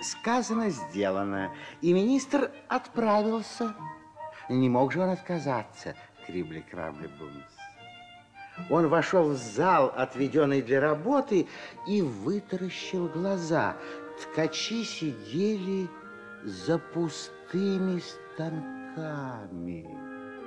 сказано, сделано. И министр отправился. Не мог же он отказаться, крибли-крабли-бумс. Он вошел в зал, отведенный для работы, и вытаращил глаза. Ткачи сидели за пустыми станками.